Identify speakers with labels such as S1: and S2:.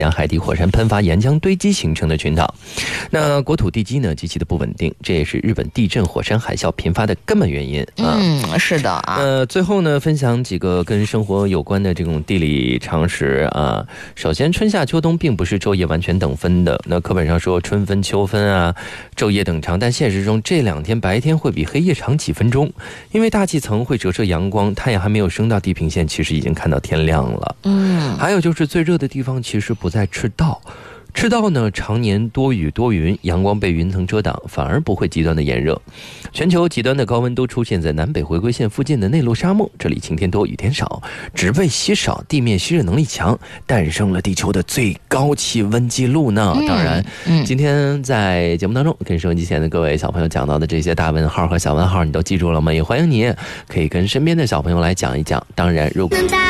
S1: 海底火山喷发、岩浆堆积形成的群岛。那国土地基呢极其的不稳定，这也是日本地震、火山、海啸频发的根本原因啊。
S2: 是的啊。
S1: 最后呢，分享几个跟生活有关的这种地理常识啊。首先，春夏秋冬并不是昼夜完全等分的。那课本上说春分、秋分啊，昼夜等长，但现实中这2天白天会比黑夜长几分钟，因为大气层会折射阳光，太阳还没有升到地平线，其实已经看到天亮了。还有就是最热的地方其实不在赤道。赤道呢，常年多雨多云，阳光被云层遮挡，反而不会极端的炎热。全球极端的高温都出现在南北回归线附近的内陆沙漠，这里晴天多雨天少，植被稀少，地面吸热能力强，诞生了地球的最高气温记录呢。当然，今天在节目当中跟收音机前的各位小朋友讲到的这些大问号和小问号，你都记住了吗？也欢迎你可以跟身边的小朋友来讲一讲。当然，如果